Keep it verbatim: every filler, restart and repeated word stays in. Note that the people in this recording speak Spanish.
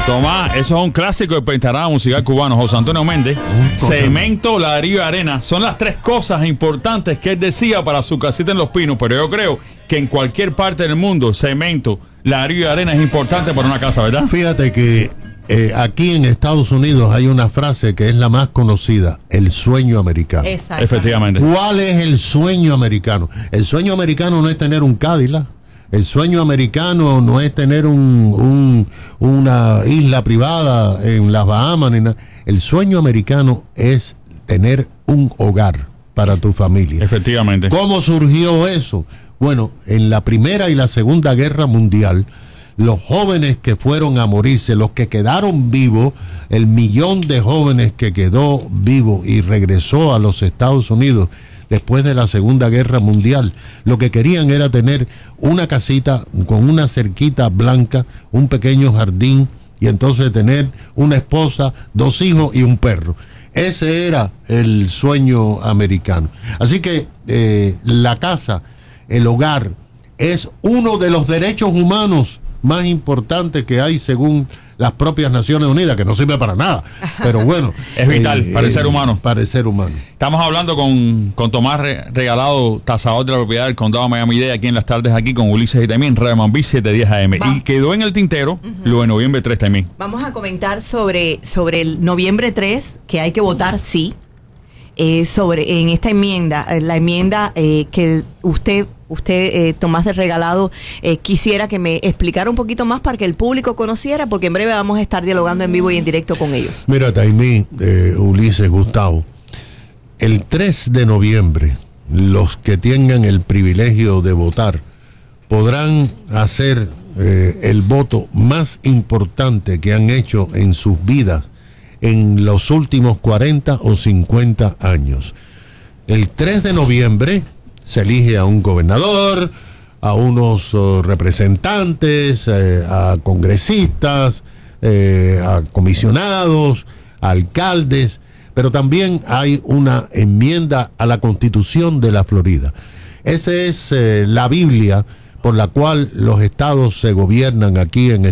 Tomás, eso es un clásico del pentagrama musical cubano, José Antonio Méndez. Cemento, ladrillo y arena. Son las tres cosas importantes que él decía para su casita en Los Pinos, pero yo creo que en cualquier parte del mundo, cemento, ladrillo y arena es importante para una casa, ¿verdad? Fíjate que eh, aquí en Estados Unidos hay una frase que es la más conocida, el sueño americano. Efectivamente. ¿Cuál es el sueño americano? El sueño americano no es tener un Cadillac. El sueño americano no es tener un, un, una isla privada en las Bahamas. Ni nada. El sueño americano es tener un hogar para tu familia. Efectivamente. ¿Cómo surgió eso? Bueno, en la Primera y la Segunda Guerra Mundial, los jóvenes que fueron a morirse, los que quedaron vivos, el millón de jóvenes que quedó vivo y regresó a los Estados Unidos después de la Segunda Guerra Mundial, lo que querían era tener una casita con una cerquita blanca, un pequeño jardín, y entonces tener una esposa, dos hijos y un perro. Ese era el sueño americano. Así que eh, la casa, el hogar, es uno de los derechos humanos más importantes que hay según las propias Naciones Unidas, que no sirve para nada, pero bueno. Es vital eh, para el ser humano. Para el ser humano. Estamos hablando con, con Tomás Regalado, tasador de la propiedad del condado de Miami-Dade, aquí en las tardes, aquí con Ulises y también Raymond B, siete diez A M. Va. Y quedó en el tintero uh-huh. lo de noviembre tres también. Vamos a comentar sobre, sobre el noviembre tres, que hay que votar sí, eh, sobre en esta enmienda, la enmienda eh, que usted... Usted, eh, Tomás de Regalado, eh, quisiera que me explicara un poquito más para que el público conociera, porque en breve vamos a estar dialogando en vivo y en directo con ellos. Mira, Taimí, eh, Ulises, Gustavo, el tres de noviembre, los que tengan el privilegio de votar podrán hacer eh, el voto más importante que han hecho en sus vidas en los últimos cuarenta o cincuenta años. El tres de noviembre se elige a un gobernador, a unos uh, representantes, eh, a congresistas, eh, a comisionados, a alcaldes, pero también hay una enmienda a la Constitución de la Florida. Esa es eh, la Biblia por la cual los estados se gobiernan aquí en